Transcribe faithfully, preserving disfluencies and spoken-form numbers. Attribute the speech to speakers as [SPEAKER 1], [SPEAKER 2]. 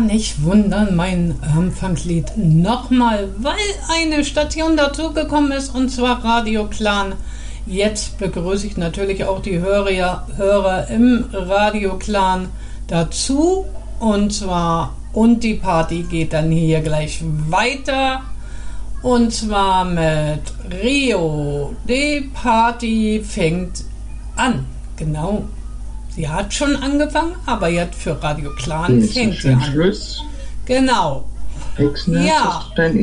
[SPEAKER 1] nicht wundern, mein Anfangslied nochmal, weil eine Station dazugekommen ist, und zwar Radio Clan. Jetzt begrüße ich natürlich auch die Hörer, Hörer im Radio Clan dazu, und zwar, und die Party geht dann hier gleich weiter, und zwar mit Rio. Die Party fängt an, genau. Sie hat schon angefangen, aber jetzt für Radio Clan
[SPEAKER 2] Jetzt
[SPEAKER 1] fängt sie an.
[SPEAKER 2] Schluss.
[SPEAKER 1] Genau.
[SPEAKER 2] Exner,
[SPEAKER 1] Ja,